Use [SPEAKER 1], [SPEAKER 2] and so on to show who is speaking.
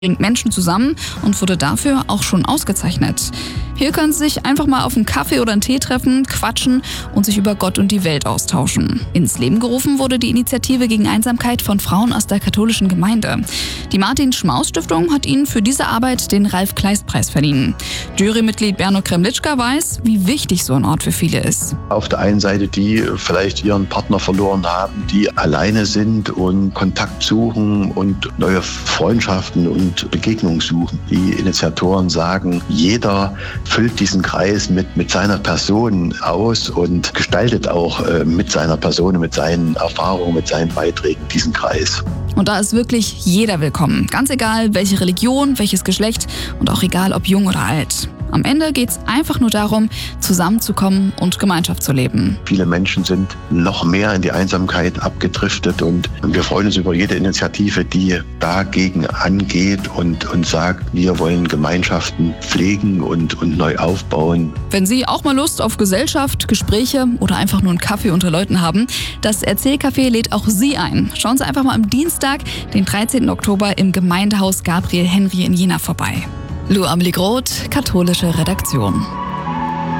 [SPEAKER 1] bringt Menschen zusammen und wurde dafür auch schon ausgezeichnet. Hier können Sie sich einfach mal auf einen Kaffee oder einen Tee treffen, quatschen und sich über Gott und die Welt austauschen. Ins Leben gerufen wurde die Initiative gegen Einsamkeit von Frauen aus der katholischen Gemeinde. Die Martin-Schmaus-Stiftung hat ihnen für diese Arbeit den Ralf-Kleist-Preis verliehen. Jurymitglied Berno Kremlitschka weiß, wie wichtig so ein Ort für viele ist.
[SPEAKER 2] Auf der einen Seite die vielleicht ihren Partner verloren haben, die alleine sind und Kontakt suchen und neue Freundschaften und Begegnungen suchen. Die Initiatoren sagen, jeder füllt diesen Kreis mit seiner Person aus und gestaltet auch mit seiner Person, mit seinen Erfahrungen, mit seinen Beiträgen diesen Kreis.
[SPEAKER 1] Und da ist wirklich jeder willkommen. Ganz egal, welche Religion, welches Geschlecht und auch egal, ob jung oder alt. Am Ende geht es einfach nur darum, zusammenzukommen und Gemeinschaft zu leben.
[SPEAKER 2] Viele Menschen sind noch mehr in die Einsamkeit abgedriftet und wir freuen uns über jede Initiative, die dagegen angeht und sagt, wir wollen Gemeinschaften pflegen und neu aufbauen.
[SPEAKER 1] Wenn Sie auch mal Lust auf Gesellschaft, Gespräche oder einfach nur einen Kaffee unter Leuten haben, das Erzählcafé lädt auch Sie ein. Schauen Sie einfach mal am Dienstag, den 13. Oktober im Gemeindehaus Gabriel Henry in Jena vorbei. Lou Amelie Groth, katholische Redaktion.